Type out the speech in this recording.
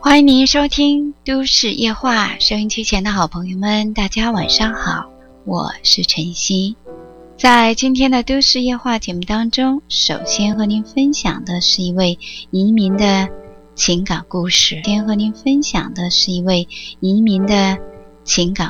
欢迎您收听都市夜话，收音机前的好朋友们，大家晚上好，我是晨曦。在今天的都市夜话节目当中，首先和您分享的是一位移民的情感故事。